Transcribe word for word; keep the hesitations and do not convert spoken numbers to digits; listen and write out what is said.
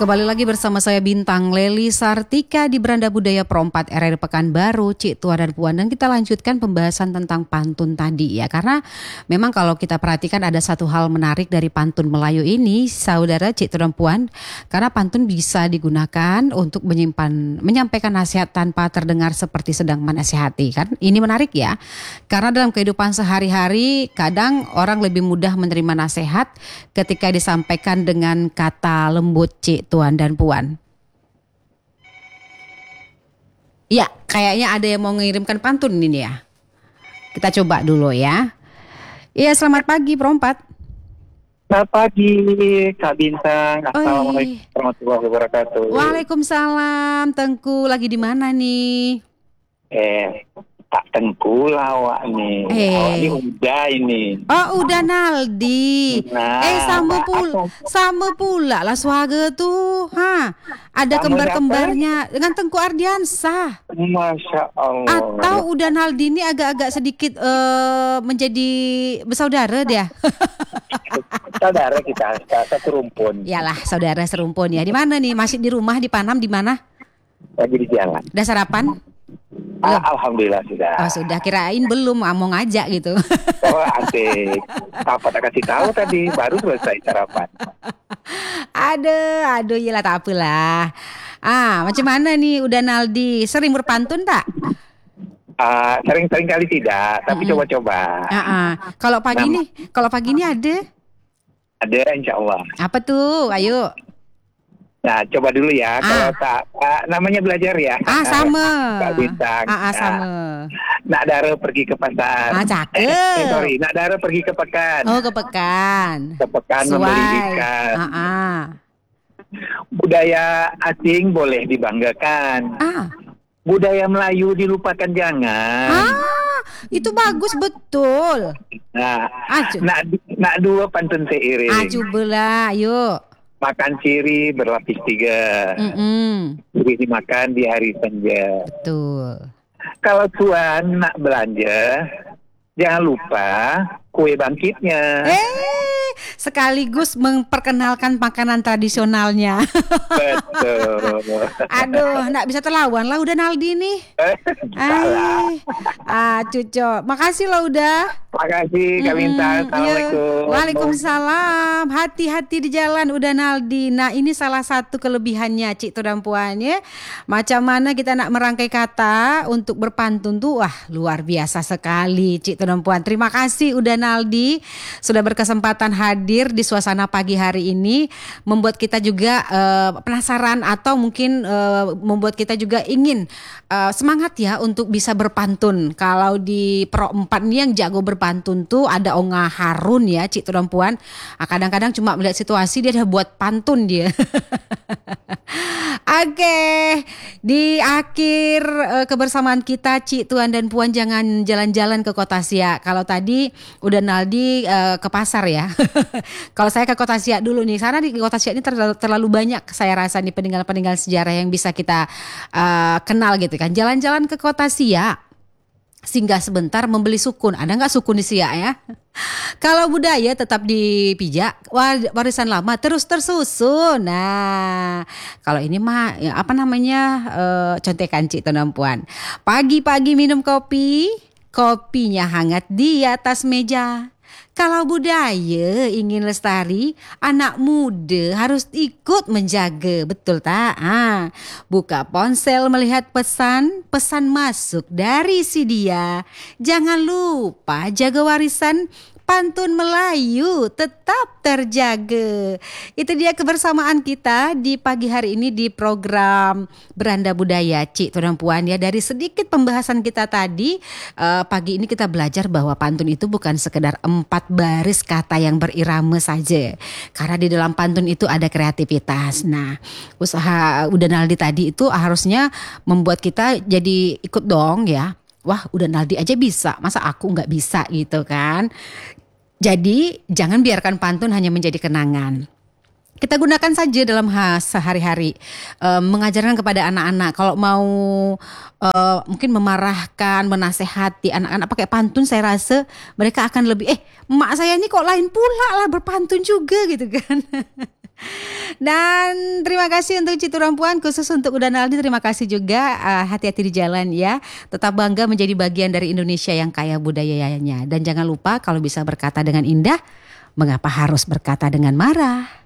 Kembali lagi bersama saya Bintang Leli Sartika di Beranda Budaya Pro empat R R Pekanbaru, Cik Tua dan Puan. Dan kita lanjutkan pembahasan tentang pantun tadi ya. Karena memang kalau kita perhatikan ada satu hal menarik dari pantun Melayu ini, saudara Cik Tua dan Puan. Karena pantun bisa digunakan untuk menyimpan, menyampaikan nasihat tanpa terdengar seperti sedang menasihati kan. Ini menarik ya. Karena dalam kehidupan sehari-hari kadang orang lebih mudah menerima nasihat ketika disampaikan dengan kata lembut, Cik Tuan dan Puan. Ya, kayaknya ada yang mau mengirimkan pantun ini ya. Kita coba dulu ya. Iya, selamat pagi Pro empat. Selamat pagi Kak Bintang. Assalamualaikum warahmatullahi wabarakatuh. Waalaikumsalam. Tengku lagi di mana nih? Eh, Tak Tengku lawak nih. Eh. Awak ini udah ini. Oh, udah Naldi. Nah, eh, sama Pak, pula, aku- sama pula lah suara tuh. Ha, ada Sama kembar-kembarnya dengan Tengku Ardiansah. Masya Allah. Atau udah Naldi ini agak-agak sedikit eh, menjadi bersaudara dia. Saudara kita, kita serumpun. Yalah, saudara serumpun ya. Di mana nih? Masih di rumah di Panam di mana? Lagi di jalan. Udah sarapan? Ah, Alhamdulillah sudah. Oh, sudah, kirain belum, mau ngajak gitu. Oh, asik. Apa tak kasih tahu tadi, baru selesai sarapan. Aduh, aduh, iyalah tak apalah. Ah, macam mana nih udah Naldi? Sering berpantun tak? Ah, sering-sering kali tidak, tapi Mm-mm. coba-coba. Ah, ah. Kalau pagi Nam- nih, kalau pagi nih ada. Ada insya Allah. Apa tuh? Ayo. Nah, coba dulu ya. Ah. Kalau tak, ah, namanya belajar ya. Ah, sama. Kak Bintang. Ah, ah, Nah, sama. Nak Dara pergi ke pasar. Ah, cakep. Eh, sorry, Nak Dara pergi ke pekan. Oh, ke Pekan. Ke pekan Sesuai. membeli ikan. Ah, ah. Budaya asing boleh dibanggakan. Ah. Budaya Melayu dilupakan jangan. Ah, itu bagus betul. Nah, Aju. nak, nak dua pantun seiring. Aju bela, ayo. Makan siri berlapis tiga. Mm-mm. Siri dimakan di hari senja. Betul. Kalau tuan nak belanja, jangan lupa kue bangkitnya. Eh, sekaligus memperkenalkan makanan tradisionalnya. Betul. Aduh, nggak bisa terlawan lah udah Naldi nih. Salah. Ay, ah, cuco. Makasih lo udah. Makasih Kak Bintang. Mm-mm, iya. Assalamualaikum. Waalaikumsalam. Hati-hati di jalan udah Naldi. Nah, ini salah satu kelebihannya Cik Tua dan Puan ya. Macam mana kita nak merangkai kata untuk berpantun tuh wah luar biasa sekali Cik Tua dan Puan. Terima kasih udah Naldi sudah berkesempatan hadir di suasana pagi hari ini, membuat kita juga eh, penasaran atau mungkin eh, membuat kita juga ingin eh, semangat ya untuk bisa berpantun. Kalau di Pro empat ini yang jago berpantun tuh ada Onga Harun ya Cik Tua dan Puan. Ah, kadang-kadang cuma melihat situasi dia udah buat pantun dia. Oke, di akhir uh, kebersamaan kita Cik Tuan dan Puan jangan jalan-jalan ke Kota Siak. Kalau tadi udah Naldi uh, ke pasar ya. Kalau saya ke Kota Siak dulu nih, karena di Kota Siak ini terlalu, terlalu banyak saya rasa nih peninggalan-peninggalan sejarah yang bisa kita uh, kenal gitu kan. Jalan-jalan ke Kota Siak. Singgah sebentar membeli sukun. Ada nggak sukun di Siak ya? Kalau budaya tetap dipijak, warisan lama terus tersusun. Nah, kalau ini mah ya apa namanya uh, contekan Cik Tua dan Puan. Pagi-pagi minum kopi, kopinya hangat di atas meja. Kalau budaya ingin lestari, anak muda harus ikut menjaga, betul tak? Ah, buka ponsel melihat pesan, pesan masuk dari si dia. Jangan lupa jaga warisan. Pantun Melayu tetap terjaga. Itu dia kebersamaan kita di pagi hari ini di program Beranda Budaya Cik Tua dan Puan ya. Dari sedikit pembahasan kita tadi uh, pagi ini kita belajar bahwa pantun itu bukan sekedar empat baris kata yang berirama saja. Karena di dalam pantun itu ada kreativitas. Nah, usaha udah Naldi tadi itu harusnya membuat kita jadi ikut dong ya. Wah, udah Naldi aja bisa, masa aku nggak bisa gitu kan? Jadi jangan biarkan pantun hanya menjadi kenangan. Kita gunakan saja dalam sehari-hari, e, mengajarkan kepada anak-anak. Kalau mau e, mungkin memarahkan, menasehati anak-anak pakai pantun, saya rasa mereka akan lebih, eh emak saya ini kok lain pula lah berpantun juga gitu kan. Dan terima kasih untuk Citu Rampuan, khusus untuk Uda Naldi, terima kasih juga. Uh, hati-hati di jalan ya. Tetap bangga menjadi bagian dari Indonesia yang kaya budayanya. Dan jangan lupa kalau bisa berkata dengan indah, mengapa harus berkata dengan marah?